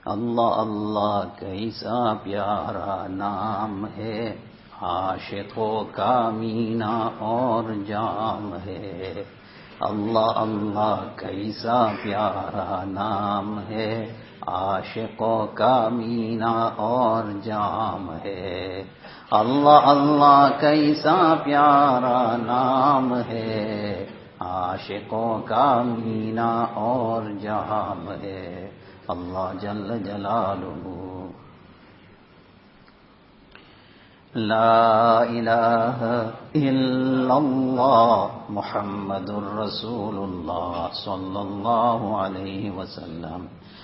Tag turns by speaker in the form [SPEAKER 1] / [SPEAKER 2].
[SPEAKER 1] अल्लाह अल्लाह कैसा प्यारा नाम है, आशिकों का मीना और जाम है। अल्लाह अल्लाह कैसा प्यारा नाम है, आशिकों का मीना और जाम है। अल्लाह अल्लाह कैसा प्यारा नाम है, आशिकों का मीना और जाम है। अल्लाह जल्ल जलालुहु। ला इलाहा इल्लल्लाह मुहम्मदुर रसूलुल्लाह सल्लल्लाहु अलैहि वसल्लम।